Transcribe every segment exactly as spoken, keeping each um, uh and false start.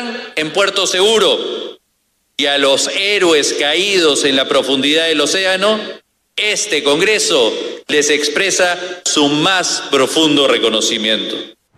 encontrarán en Puerto Seguro. Y a los héroes caídos en la profundidad del océano, este Congreso les expresa su más profundo reconocimiento.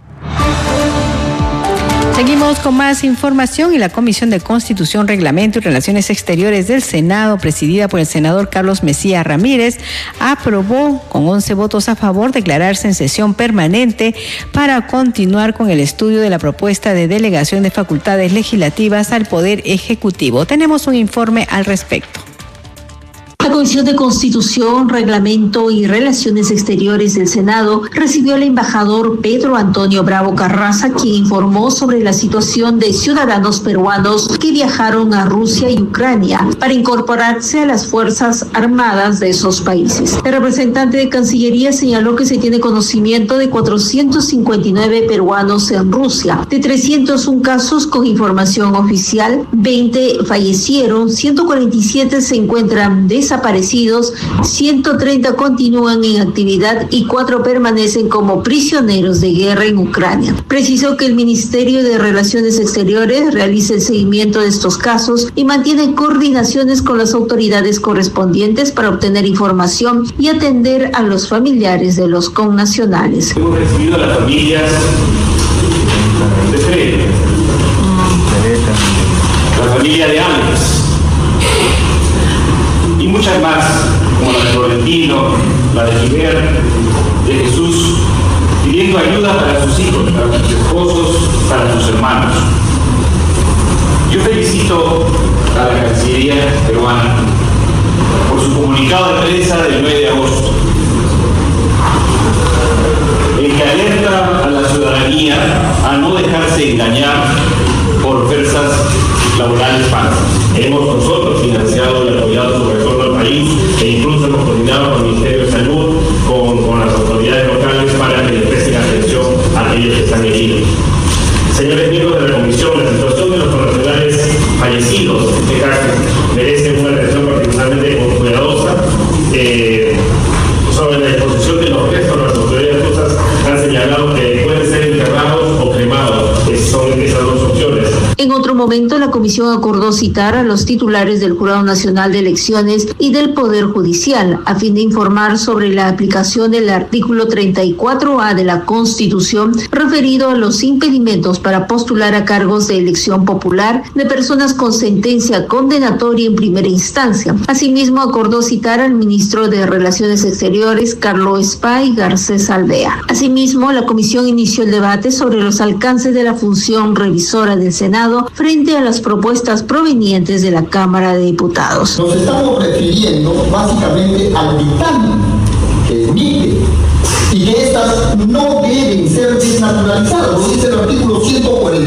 Seguimos con más información y la Comisión de Constitución, Reglamento y Relaciones Exteriores del Senado, presidida por el senador Carlos Mejía Ramírez, aprobó con once votos a favor declararse en sesión permanente para continuar con el estudio de la propuesta de delegación de facultades legislativas al Poder Ejecutivo. Tenemos un informe al respecto. La Comisión de Constitución, Reglamento y Relaciones Exteriores del Senado recibió al embajador Pedro Antonio Bravo Carraza, quien informó sobre la situación de ciudadanos peruanos que viajaron a Rusia y Ucrania para incorporarse a las Fuerzas Armadas de esos países. El representante de Cancillería señaló que se tiene conocimiento de cuatrocientos cincuenta y nueve peruanos en Rusia, de trescientos uno casos con información oficial, veinte fallecieron, ciento cuarenta y siete se encuentran desaparecidos, desaparecidos, ciento treinta continúan en actividad y cuatro permanecen como prisioneros de guerra en Ucrania. Precisó que el Ministerio de Relaciones Exteriores realiza el seguimiento de estos casos y mantiene coordinaciones con las autoridades correspondientes para obtener información y atender a los familiares de los connacionales. Hemos recibido a las familias de Fred, la familia de Alex, y muchas más, como la de Florentino, la de Jiménez, de Jesús, pidiendo ayuda para sus hijos, para sus esposos, para sus hermanos. Yo felicito a la Cancillería peruana por su comunicado de prensa del nueve de agosto, en que alerta a la ciudadanía a no dejarse engañar por ofertas laborales falsas. Hemos nosotros financiado y apoyado su retorno al país e incluso hemos coordinado con el Ministerio de Salud, con, con las autoridades locales para que les presten atención a aquellos que están heridos. Señores miembros de la Comisión, la situación de los connacionales fallecidos, en este caso, merece una atención particularmente cuidadosa. Eh, sobre la disposición de los restos, las autoridades rusas han señalado que pueden ser enterrados o cremados. Son esas dos opciones. En otro momento, la comisión acordó citar a los titulares del Jurado Nacional de Elecciones y del Poder Judicial a fin de informar sobre la aplicación del artículo treinta y cuatro A de la Constitución referido a los impedimentos para postular a cargos de elección popular de personas con sentencia condenatoria en primera instancia. Asimismo, acordó citar al ministro de Relaciones Exteriores, Carlos Spay Garcés Alvea. Asimismo, la comisión inició el debate sobre los alcances de la función revisora del Senado frente a las propuestas provenientes de la Cámara de Diputados. Nos estamos refiriendo básicamente al dictamen que emite y que estas no deben ser desnaturalizadas, lo dice el artículo ciento cuarenta.